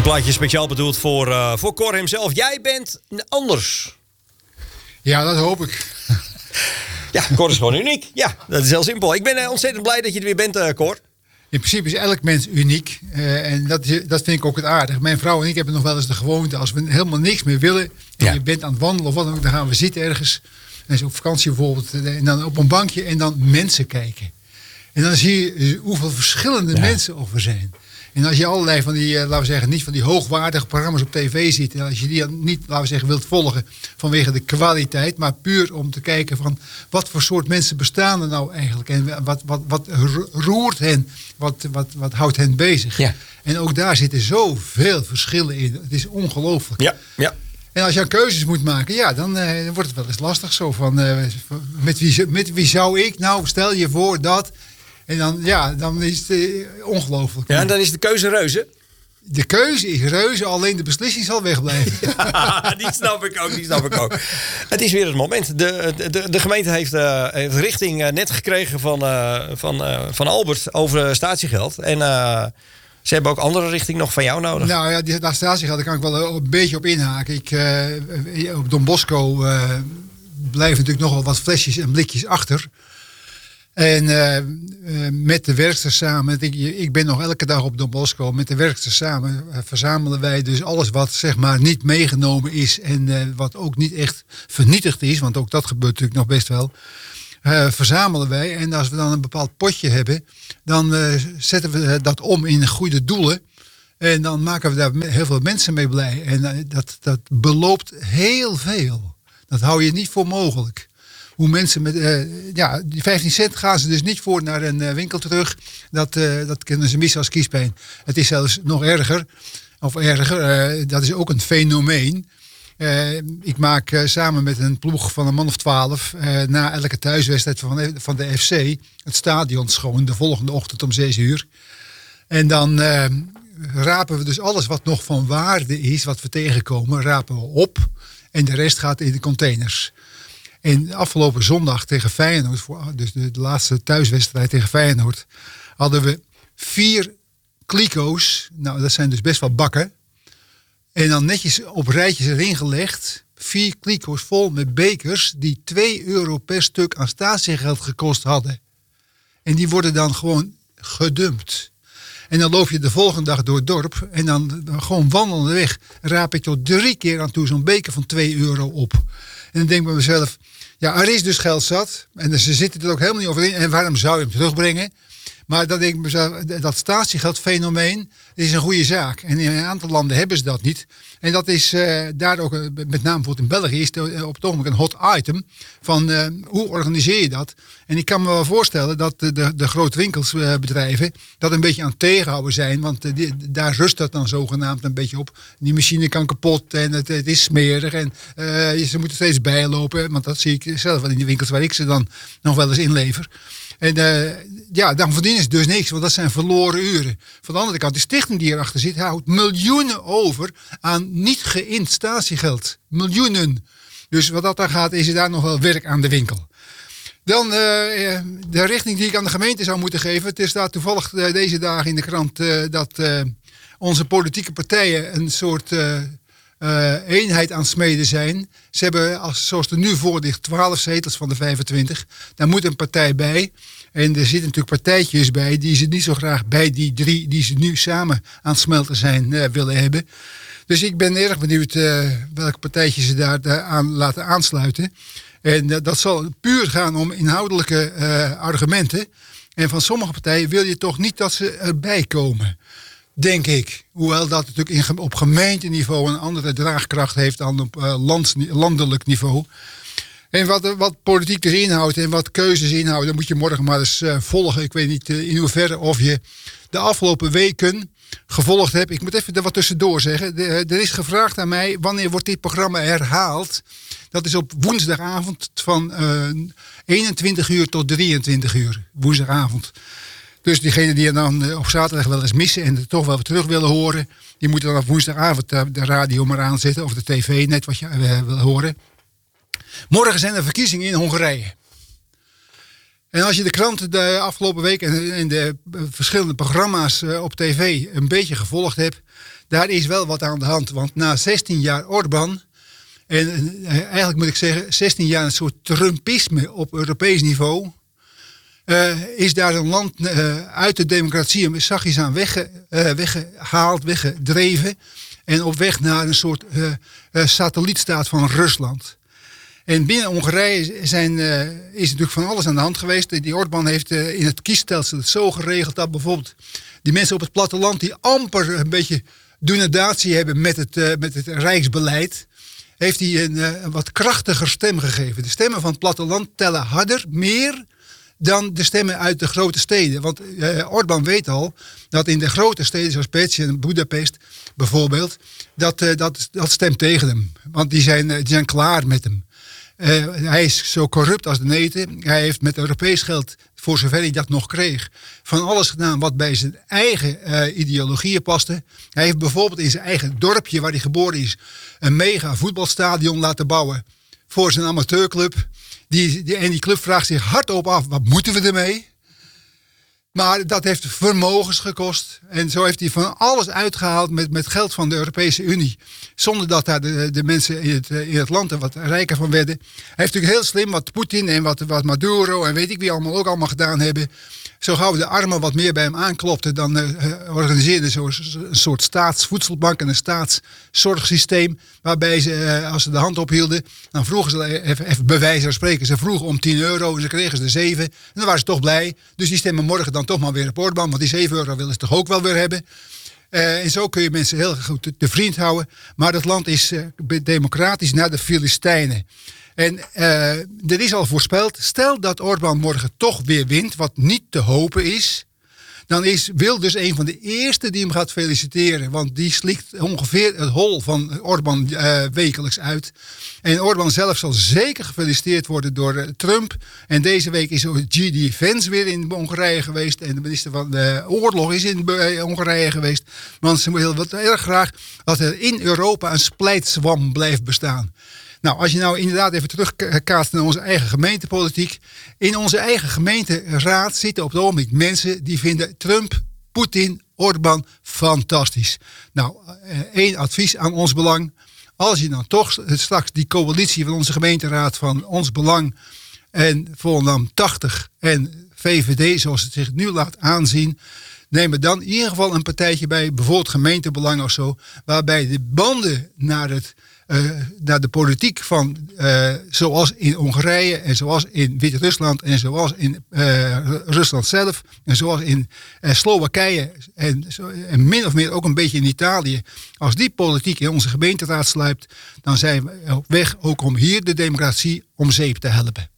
plaatje speciaal bedoeld voor Cor hemzelf. Jij bent anders. Ja, dat hoop ik. Ja, Cor is gewoon uniek. Ja, dat is heel simpel. Ik ben ontzettend blij dat je er weer bent, Cor. In principe is elk mens uniek. En dat vind ik ook het aardig. Mijn vrouw en ik hebben nog wel eens de gewoonte. Als we helemaal niks meer willen. En je bent aan het wandelen of wat dan ook. Dan gaan we zitten ergens. En op vakantie bijvoorbeeld. En dan op een bankje. En dan mensen kijken. En dan zie je hoeveel verschillende mensen er zijn. En als je allerlei van die, laten we zeggen, niet van die hoogwaardige programma's op tv ziet. En als je die niet, laten we zeggen, wilt volgen vanwege de kwaliteit. Maar puur om te kijken van wat voor soort mensen bestaan er nou eigenlijk. En wat roert hen, wat houdt hen bezig. Ja. En ook daar zitten zoveel verschillen in. Het is ongelooflijk. Ja. En als je keuzes moet maken, ja, dan wordt het wel eens lastig. Zo van, met wie zou ik nou, stel je voor dat... En dan is het ongelooflijk. Ja, en dan is de keuze reuze. De keuze is reuze, alleen de beslissing zal wegblijven. Ja, die snap ik ook. Het is weer het moment. De gemeente heeft richting net gekregen van Albert over statiegeld. En ze hebben ook andere richting nog van jou nodig. Nou ja, dat statiegeld, daar kan ik wel een beetje op inhaken. Op Don Bosco blijven natuurlijk nog wel wat flesjes en blikjes achter. En met de werksters samen, ik ben nog elke dag op Don Bosco, met de werksters samen verzamelen wij dus alles wat zeg maar niet meegenomen is en wat ook niet echt vernietigd is, want ook dat gebeurt natuurlijk nog best wel, verzamelen wij. En als we dan een bepaald potje hebben, dan zetten we dat om in goede doelen en dan maken we daar heel veel mensen mee blij. En dat beloopt heel veel. Dat hou je niet voor mogelijk. Hoe mensen met die 15 cent gaan ze dus niet voor naar een winkel terug. Dat kunnen ze missen als kiespijn. Het is zelfs nog erger. Dat is ook een fenomeen. Ik maak samen met een ploeg van een man of 12... na elke thuiswedstrijd van de FC... het stadion schoon de volgende ochtend om 6:00. En dan rapen we dus alles wat nog van waarde is... wat we tegenkomen, rapen we op. En de rest gaat in de containers. En afgelopen zondag tegen Feyenoord, dus de laatste thuiswedstrijd tegen Feyenoord, hadden we 4 kliko's. Nou, dat zijn dus best wel bakken. En dan netjes op rijtjes erin gelegd. 4 kliko's vol met bekers die €2 per stuk aan statiegeld gekost hadden. En die worden dan gewoon gedumpt. En dan loop je de volgende dag door het dorp en dan gewoon wandelende weg raap ik tot 3 keer aan toe zo'n beker van €2 op. En dan denk ik bij mezelf, ja, er is dus geld zat. En ze zitten er ook helemaal niet over in. En waarom zou je hem terugbrengen? Maar dan denk ik mezelf, dat statiegeldfenomeen is een goede zaak. En in een aantal landen hebben ze dat niet. En dat is daar ook, met name bijvoorbeeld in België, is het op het ogenblik een hot item. Van hoe organiseer je dat? En ik kan me wel voorstellen dat de grote winkelsbedrijven dat een beetje aan het tegenhouden zijn. Want daar rust dat dan zogenaamd een beetje op. Die machine kan kapot en het is smerig. En ze moeten steeds bijlopen. Want dat zie ik zelf wel in de winkels waar ik ze dan nog wel eens inlever. En dan verdienen ze dus niks, want dat zijn verloren uren. Van de andere kant, de stichting die erachter zit, houdt miljoenen over aan niet geïnd statiegeld. Miljoenen. Dus wat dat dan gaat, is er daar nog wel werk aan de winkel. Dan de richting die ik aan de gemeente zou moeten geven. Het staat toevallig deze dagen in de krant dat onze politieke partijen een soort eenheid aan het smeden zijn. Ze hebben, zoals het er nu voor ligt, 12 zetels van de 25. Daar moet een partij bij. En er zitten natuurlijk partijtjes bij die ze niet zo graag bij die 3 die ze nu samen aan het smelten zijn willen hebben. Dus ik ben erg benieuwd welke partijtjes ze daar aan laten aansluiten. En dat zal puur gaan om inhoudelijke argumenten. En van sommige partijen wil je toch niet dat ze erbij komen. Denk ik. Hoewel dat natuurlijk op gemeenteniveau een andere draagkracht heeft dan op landelijk niveau. En wat politiek dus inhoudt en wat keuzes inhoudt, dat moet je morgen maar eens volgen. Ik weet niet in hoeverre of je de afgelopen weken gevolgd hebt. Ik moet even er wat tussendoor zeggen. Er is gevraagd aan mij, wanneer wordt dit programma herhaald? Dat is op woensdagavond van 21:00 tot 23:00. Woensdagavond. Dus diegenen die er dan op zaterdag wel eens missen en het toch wel weer terug willen horen, die moeten dan op woensdagavond de radio maar aanzetten of de tv, net wat je wil horen. Morgen zijn er verkiezingen in Hongarije. En als je de kranten de afgelopen week en de verschillende programma's op tv een beetje gevolgd hebt, daar is wel wat aan de hand. Want na 16 jaar Orbán, en eigenlijk moet ik zeggen 16 jaar een soort Trumpisme op Europees niveau, is daar een land uit de democratie zachtjes aan weggehaald, weggedreven. En op weg naar een soort satellietstaat van Rusland. En binnen Hongarije is natuurlijk van alles aan de hand geweest. Die Orbán heeft in het kiesstelsel het zo geregeld dat bijvoorbeeld die mensen op het platteland die amper een beetje donatie hebben met het rijksbeleid, heeft hij een wat krachtiger stem gegeven. De stemmen van het platteland tellen harder, meer dan de stemmen uit de grote steden. Want Orbán weet al dat in de grote steden zoals Pécs en Budapest bijvoorbeeld, dat stemt tegen hem. Want die zijn klaar met hem. Hij is zo corrupt als de neten. Hij heeft met Europees geld, voor zover hij dat nog kreeg, van alles gedaan wat bij zijn eigen ideologieën paste. Hij heeft bijvoorbeeld in zijn eigen dorpje waar hij geboren is een mega voetbalstadion laten bouwen voor zijn amateurclub. Die club vraagt zich hardop af, wat moeten we ermee? Maar dat heeft vermogens gekost. En zo heeft hij van alles uitgehaald met geld van de Europese Unie. Zonder dat daar de mensen in het land er wat rijker van werden. Hij heeft natuurlijk heel slim wat Poetin en wat Maduro en weet ik wie ook allemaal gedaan hebben. Zo gauw de armen wat meer bij hem aanklopten, dan organiseerden ze een soort staatsvoedselbank en een staatszorgsysteem. Waarbij ze, als ze de hand ophielden, dan vroegen ze even bij wijze van spreken. Ze vroegen om €10 en ze kregen er 7. En dan waren ze toch blij. Dus die stemmen morgen dan toch maar weer op Orbán. Want die €7 willen ze toch ook wel weer hebben. En zo kun je mensen heel goed te vriend houden. Maar dat land is democratisch naar de Filistijnen. En er is al voorspeld, stel dat Orbán morgen toch weer wint, wat niet te hopen is, dan is Wilders een van de eerste die hem gaat feliciteren. Want die slikt ongeveer het hol van Orbán wekelijks uit. En Orbán zelf zal zeker gefeliciteerd worden door Trump. En deze week is G.D. Vance weer in Hongarije geweest. En de minister van de Oorlog is in Hongarije geweest. Want ze wil erg graag dat er in Europa een splijtswam blijft bestaan. Nou, als je nou inderdaad even terugkaatst naar onze eigen gemeentepolitiek. In onze eigen gemeenteraad zitten op het ogenblik mensen die vinden Trump, Poetin, Orbán fantastisch. Nou, 1 advies aan Ons Belang. Als je dan toch straks die coalitie van onze gemeenteraad van Ons Belang en Volendam 80 en VVD, zoals het zich nu laat aanzien, neem er dan in ieder geval een partijtje bij, bijvoorbeeld gemeentebelang of zo, waarbij de banden naar de politiek van zoals in Hongarije en zoals in Wit-Rusland en zoals in Rusland zelf en zoals in Slowakije en min of meer ook een beetje in Italië. Als die politiek in onze gemeenteraad sluipt, dan zijn we op weg ook om hier de democratie om zeep te helpen.